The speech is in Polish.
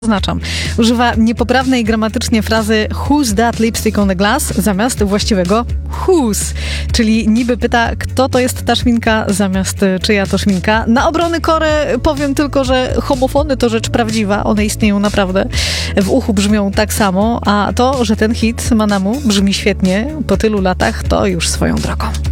Zaznaczam. Używa niepoprawnej gramatycznie frazy who's that lipstick on the glass zamiast właściwego whose, czyli niby pyta, kto to jest ta szminka zamiast czyja to szminka. Na obronę Korę powiem tylko, że homofony to rzecz prawdziwa, one istnieją naprawdę. W uchu brzmią tak samo, a to, że ten hit Manamu brzmi świetnie po tylu latach, to już swoją drogą.